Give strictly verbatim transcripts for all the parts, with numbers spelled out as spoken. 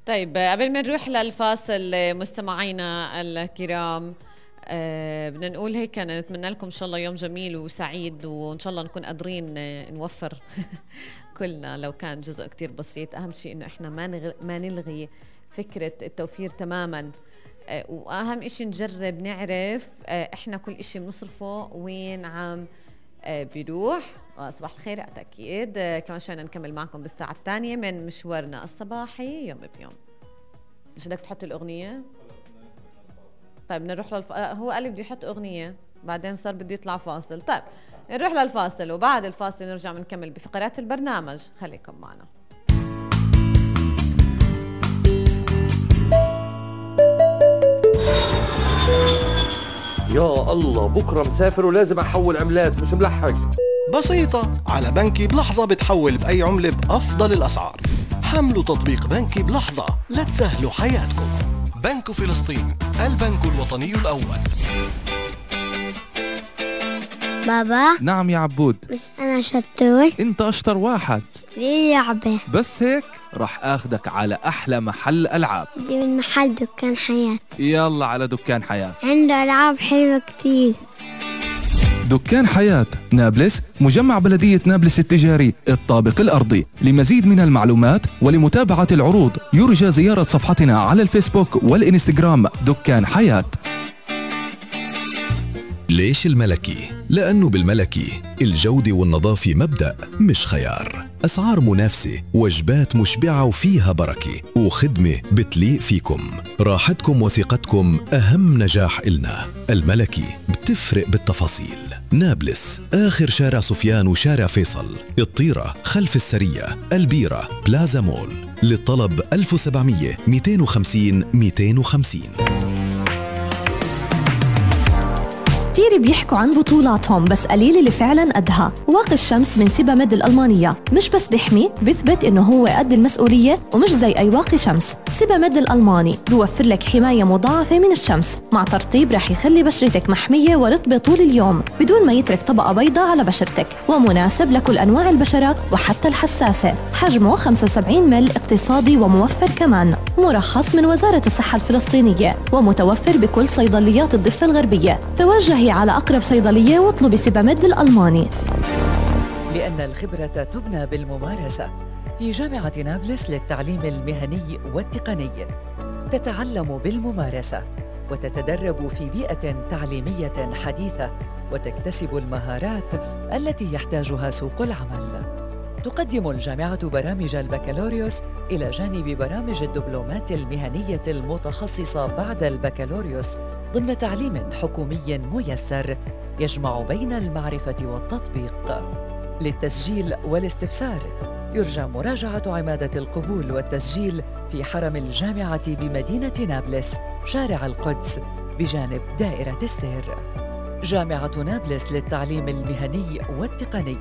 طيب قبل ما نروح للفاصل مستمعينا الكرام، أه بدنا نقول هيك نتمنى لكم ان شاء الله يوم جميل وسعيد، وان شاء الله نكون قادرين نوفر كلنا لو كان جزء كتير بسيط. اهم شيء انه احنا ما نغ... ما نلغي فكرة التوفير تماما، أه واهم اشي نجرب نعرف أه احنا كل اشي بنصرفه وين عم أه بيروح. صباح الخير أكيد. أه كمان شوي نكمل معكم بالساعة الثانية من مشوارنا الصباحي يوم بيوم. مش بدك تحط الأغنية؟ طيب نروح للف... هو قال لي بده يحط أغنية بعدين صار بده يطلع فاصل. طيب نروح للفاصل وبعد الفاصل نرجع بنكمل بفقرات البرنامج، خليكم معنا. يا الله بكرة مسافر ولازم أحول عملات، مش ملحق. بسيطة، على بنكي بلحظة بتحول بأي عملة بأفضل الأسعار. حملوا تطبيق بنكي بلحظة لتسهلوا حياتكم. بنك فلسطين، البنك الوطني الأول. بابا. نعم يا عبود. بس أنا شطور. أنت أشطر واحد. اشتري لعبة. بس هيك رح أخدك على أحلى محل ألعاب. بدي من محل دكان حياة. يلا على دكان حياة، عنده ألعاب حلوة كتير. دكان حياة نابلس، مجمع بلدية نابلس التجاري الطابق الأرضي. لمزيد من المعلومات ولمتابعة العروض يرجى زيارة صفحتنا على الفيسبوك والإنستغرام دكان حياة. ليش الملكي؟ لأنه بالملكي الجودة والنظافة مبدأ مش خيار. أسعار منافسة، وجبات مشبعة وفيها بركة، وخدمة بتليق فيكم. راحتكم وثقتكم أهم نجاح إلنا. الملكي بتفرق بالتفاصيل. نابلس، آخر شارع سفيان وشارع فيصل، الطيرة خلف السرية، البيرة، بلازا مول. للطلب ألف وسبعمية مئتين وخمسين مئتين وخمسين. كتير بيحكوا عن بطولاتهم بس قليل اللي فعلا قدها. واقي الشمس من سيباميد الألمانية مش بس بيحمي، بيثبت إنه هو قد المسؤولية ومش زي أي واقي شمس. سيباميد الألماني بيوفر لك حماية مضاعفة من الشمس مع ترطيب رح يخلي بشرتك محمية ورطبة طول اليوم بدون ما يترك طبقة بيضاء على بشرتك، ومناسب لكل أنواع البشرة وحتى الحساسة. حجمه خمسة وسبعين مل، اقتصادي وموفر كمان. مرخص من وزارة الصحة الفلسطينية ومتوفر بكل صيدليات الضفة الغربية. توجهي على أقرب صيدلية واطلبي سيباميد الألماني. لأن الخبرة تبنى بالممارسة. في جامعة نابلس للتعليم المهني والتقني تتعلم بالممارسة وتتدرب في بيئة تعليمية حديثة وتكتسب المهارات التي يحتاجها سوق العمل. تقدم الجامعة برامج البكالوريوس إلى جانب برامج الدبلومات المهنية المتخصصة بعد البكالوريوس ضمن تعليم حكومي ميسر يجمع بين المعرفة والتطبيق. للتسجيل والاستفسار يرجى مراجعة عمادة القبول والتسجيل في حرم الجامعة بمدينة نابلس، شارع القدس بجانب دائرة السير. جامعة نابلس للتعليم المهني والتقني،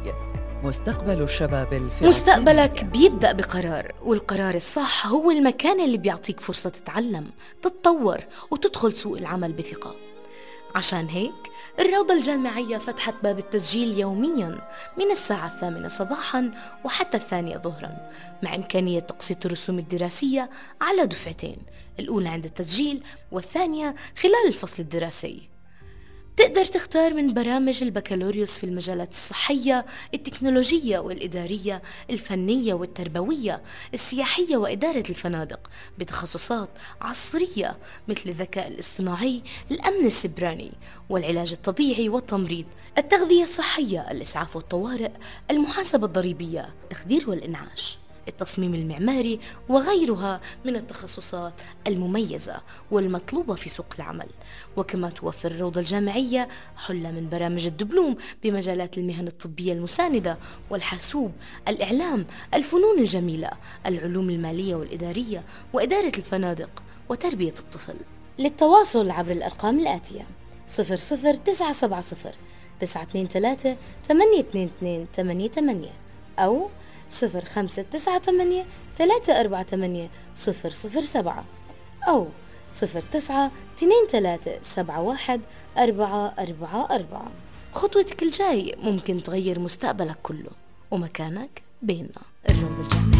مستقبل الشباب الفلسطيني. مستقبلك بيبدأ بقرار، والقرار الصح هو المكان اللي بيعطيك فرصة تتعلم، تتطور وتدخل سوق العمل بثقة. عشان هيك الروضة الجامعية فتحت باب التسجيل يومياً من الساعة الثامنة صباحاً وحتى الثانية ظهراً، مع إمكانية تقسيط الرسوم الدراسية على دفعتين، الأولى عند التسجيل والثانية خلال الفصل الدراسي. تقدر تختار من برامج البكالوريوس في المجالات الصحية، التكنولوجية والإدارية، الفنية والتربوية، السياحية وإدارة الفنادق، بتخصصات عصرية مثل الذكاء الاصطناعي، الأمن السبراني والعلاج الطبيعي والتمريض، التغذية الصحية، الإسعاف والطوارئ، المحاسبة الضريبية، التخدير والإنعاش، التصميم المعماري وغيرها من التخصصات المميزة والمطلوبة في سوق العمل. وكما توفر الروضة الجامعية حلة من برامج الدبلوم بمجالات المهن الطبية المساندة والحاسوب، الإعلام، الفنون الجميلة، العلوم المالية والإدارية، وإدارة الفنادق وتربية الطفل. للتواصل عبر الأرقام الآتية: صفر صفر تسعة سبعة صفر تسعة اثنين ثلاثة ثمانية اثنين اثنين ثمانية ثمانية أو صفر خمسة تسعة ثمانية ثلاثة أربعة ثمانية صفر صفر سبعة أو صفر تسعة اثنين ثلاثة سبعة واحد أربعة أربعة أربعة. خطوتك الجاي ممكن تغير مستقبلك كله، ومكانك بيننا. الروضة الجامعية.